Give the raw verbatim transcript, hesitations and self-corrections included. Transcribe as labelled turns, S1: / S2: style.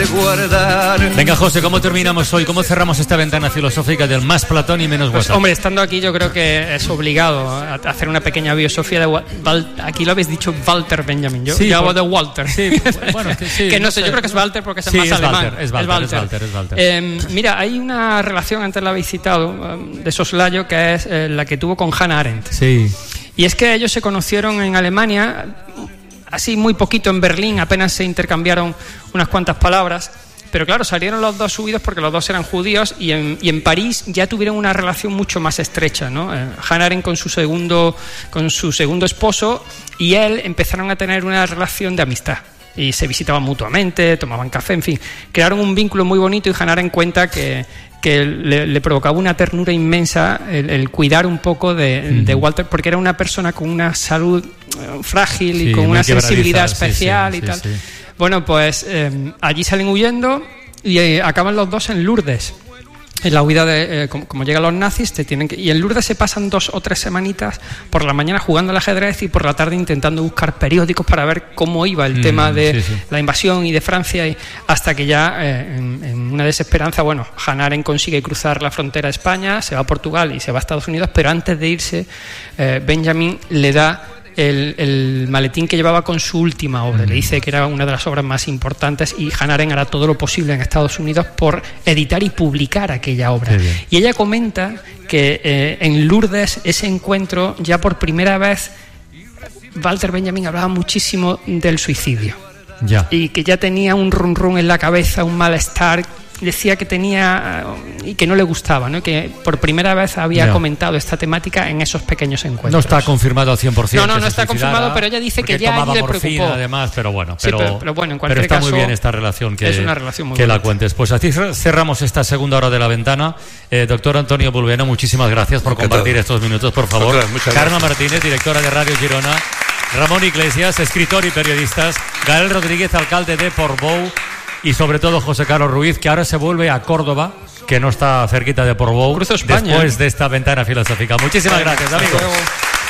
S1: Venga, José, ¿cómo terminamos hoy? ¿Cómo cerramos esta ventana filosófica del más Platón y menos
S2: pues,
S1: WhatsApp?
S2: Hombre, estando aquí yo creo que es obligado a hacer una pequeña biosofía de Val- aquí lo habéis dicho Walter Benjamin, yo,
S1: sí,
S2: yo hago
S1: por...
S2: de Walter,
S1: sí, bueno, que, sí,
S2: que no,
S1: no
S2: sé,
S1: sé,
S2: yo creo que es Walter porque es
S1: sí,
S2: más
S1: es
S2: alemán.
S1: Walter, es Walter, es Walter, es Walter, es Walter.
S2: Eh, mira, hay una relación, antes la habéis citado, de soslayo, que es eh, la que tuvo con Hannah Arendt.
S1: Sí.
S2: Y es que ellos se conocieron en Alemania, así muy poquito en Berlín, apenas se intercambiaron unas cuantas palabras. Pero claro, salieron los dos subidos porque los dos eran judíos y en, y en París ya tuvieron una relación mucho más estrecha, ¿no? Eh, Hannah Arendt con su segundo, con su segundo esposo y él empezaron a tener una relación de amistad. Y se visitaban mutuamente, tomaban café, en fin. Crearon un vínculo muy bonito y Hannah Arendt cuenta que, que le, le provocaba una ternura inmensa el, el cuidar un poco de, uh-huh. de Walter, porque era una persona con una salud frágil sí, y con una sensibilidad especial sí, sí, y tal. Sí, sí. Bueno, pues eh, allí salen huyendo y eh, acaban los dos en Lourdes. En la huida de, eh, como, como llegan los nazis, te tienen que... Y en Lourdes se pasan dos o tres semanitas por la mañana jugando al ajedrez y por la tarde intentando buscar periódicos para ver cómo iba el mm, tema de sí, sí. la invasión y de Francia, y hasta que ya, eh, en, en una desesperanza, bueno, Hannah Arendt consigue cruzar la frontera de España, se va a Portugal y se va a Estados Unidos, pero antes de irse, eh, Benjamin le da El, el maletín que llevaba con su última obra. Le dice que era una de las obras más importantes y Hannah Arendt hará todo lo posible en Estados Unidos por editar y publicar aquella obra. Y ella comenta que eh, en Lourdes, ese encuentro, ya por primera vez Walter Benjamin hablaba muchísimo del suicidio.
S1: Ya.
S2: Y que ya tenía un run run en la cabeza, un malestar. Decía que tenía y que no le gustaba, ¿no? Que por primera vez había yeah. comentado esta temática en esos pequeños encuentros.
S1: No está confirmado al cien por ciento.
S2: No, no, no está confirmado, pero ella dice que ya
S1: tomaba
S2: le
S1: morfina,
S2: preocupó.
S1: Además, pero bueno, pero,
S2: sí, pero, pero bueno, en cualquier
S1: pero está
S2: caso,
S1: muy bien esta relación que,
S2: es una relación muy
S1: que la
S2: bonita.
S1: cuentes. Pues así cerramos esta segunda hora de la ventana. Eh, doctor Antonio Bulbeno, muchísimas gracias por compartir estos minutos, por favor. Carmen Martínez, directora de Radio Girona. Ramón Iglesias, escritor y periodista. Gael Rodríguez, alcalde de Portbou. Y sobre todo José Carlos Ruiz, que ahora se vuelve a Córdoba, que no está cerquita de Portbou,
S2: Cruzo España.
S1: Después de esta ventana filosófica. Muchísimas gracias, amigos.